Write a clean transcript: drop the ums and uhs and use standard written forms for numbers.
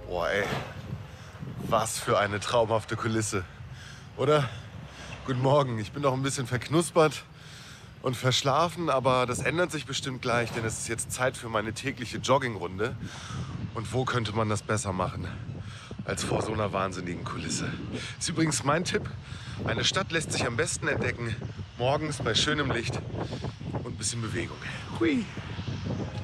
Boah, ey, was für eine traumhafte Kulisse, oder? Guten Morgen, ich bin noch ein bisschen verknuspert und verschlafen, aber das ändert sich bestimmt gleich, denn es ist jetzt Zeit für meine tägliche Joggingrunde. Und wo könnte man das besser machen als vor so einer wahnsinnigen Kulisse? Ist übrigens mein Tipp, eine Stadt lässt sich am besten entdecken, morgens bei schönem Licht und ein bisschen Bewegung. Hui.